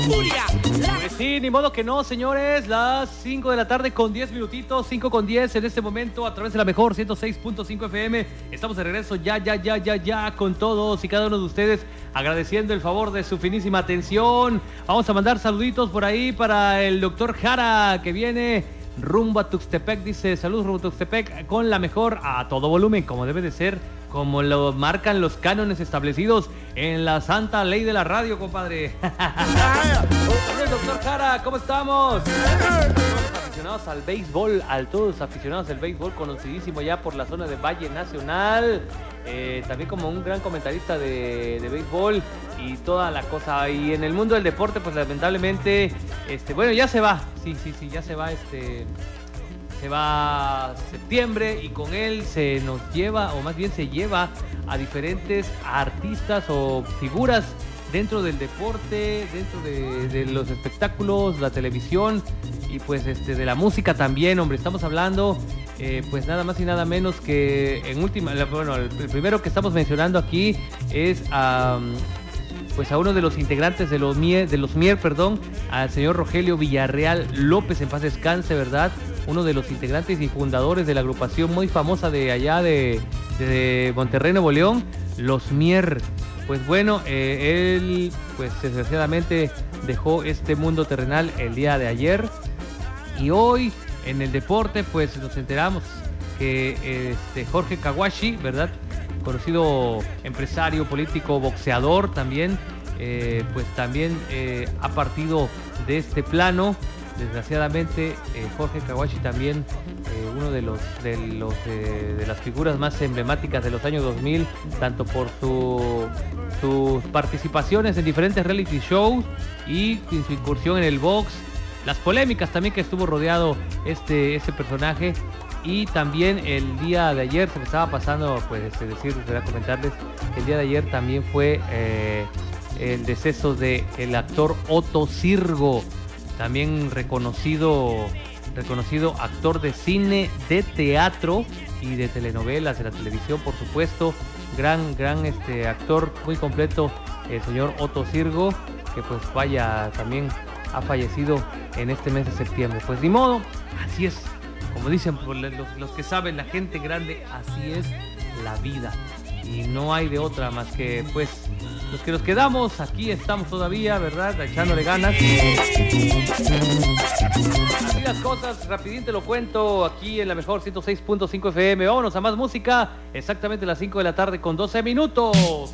Furia. Pues sí, ni modo que no, señores. Las 5 de la tarde con 10 minutitos, 5 con 10 en este momento a través de la mejor 106.5 FM. Estamos de regreso ya con todos y cada uno de ustedes, agradeciendo el favor de su finísima atención. Vamos a mandar saluditos por ahí para el doctor Jara, que viene rumbo a Tuxtepec. Dice, saludos rumbo a Tuxtepec con la mejor a todo volumen, como debe de ser, como lo marcan los cánones establecidos en la santa ley de la radio, compadre. Hola, doctor Jara, ¿cómo estamos? Todos aficionados al béisbol, todos aficionados al béisbol, conocidísimo ya por la zona de Valle Nacional. También como un gran comentarista de béisbol y toda la cosa. Y en el mundo del deporte, pues lamentablemente, bueno, ya se va. Sí, ya se va se va septiembre y con él se nos lleva, o más bien se lleva a diferentes artistas o figuras dentro del deporte, dentro de los espectáculos, la televisión y pues de la música también, hombre. Estamos hablando pues nada más y nada menos que en última, bueno, el primero que estamos mencionando aquí es pues a uno de los integrantes de los Mier, al señor Rogelio Villarreal López, en paz descanse, ¿verdad? Uno de los integrantes y fundadores de la agrupación muy famosa de allá de Monterrey, Nuevo León, los Mier. Pues bueno, él pues desgraciadamente dejó este mundo terrenal el día de ayer, y hoy en el deporte pues nos enteramos que Jorge Kawashi, ¿verdad?, conocido empresario, político, boxeador también, pues también ha partido de este plano. Desgraciadamente, Jorge Kawashi también, uno de las figuras más emblemáticas de los años 2000, tanto por sus participaciones en diferentes reality shows y su incursión en el box, las polémicas también que estuvo rodeado ese personaje. Y también el día de ayer se me estaba pasando, pues quería comentarles que el día de ayer también fue el deceso del actor Otto Sirgo, también reconocido actor de cine, de teatro y de telenovelas, de la televisión, por supuesto. Gran actor muy completo, el señor Otto Sirgo, que pues también ha fallecido en este mes de septiembre. Pues ni modo, así es. Como dicen los que saben, la gente grande, así es la vida. Y no hay de otra más que, pues, los que nos quedamos, aquí estamos todavía, ¿verdad?, echándole ganas. Así las cosas, rapidín te lo cuento, aquí en la mejor 106.5 FM. Vámonos a más música, exactamente a las 5 de la tarde con 12 minutos.